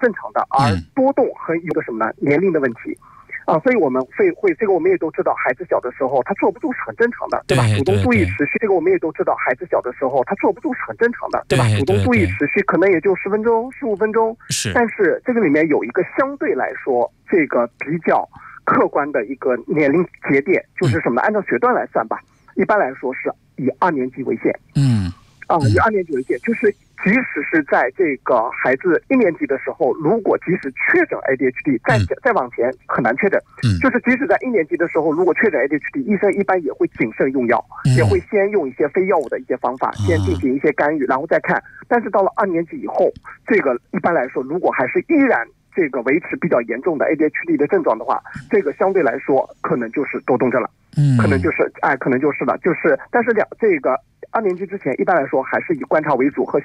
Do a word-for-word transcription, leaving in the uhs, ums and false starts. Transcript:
正常的，而多动和有个什么呢年龄的问题。啊，所以我们会会这个我们也都知道，孩子小的时候他坐不住是很正常的，对吧？主动注意持续，这个我们也都知道，孩子小的时候他坐不住是很正常的，对吧？主动注意持续可能也就十分钟、十五分钟，是。但是这个里面有一个相对来说这个比较客观的一个年龄节点，就是什么？按照学段来算吧，一般来说是以二年级为限。嗯。啊，以二年级为限，就是即使是在这个孩子一年级的时候，如果即使确诊 A D H D， 再再往前很难确诊。嗯，就是即使在一年级的时候，如果确诊 A D H D， 医生一般也会谨慎用药，也会先用一些非药物的一些方法，先进行一些干预，然后再看。但是到了二年级以后，这个一般来说，如果还是依然这个维持比较严重的 A D H D 的症状的话，这个相对来说可能就是多动症了。嗯，可能就是哎，可能就是了，就是但是两这个二年级之前，一般来说还是以观察为主和